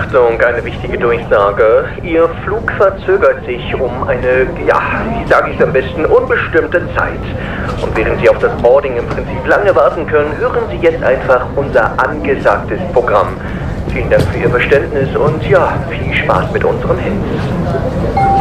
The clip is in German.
Achtung, eine wichtige Durchsage. Ihr Flug verzögert sich um eine, ja, wie sage ich es am besten, unbestimmte Zeit. Und während Sie auf das Boarding im Prinzip lange warten können, hören Sie jetzt einfach unser angesagtes Programm. Vielen Dank für Ihr Verständnis und ja, viel Spaß mit unseren Hits.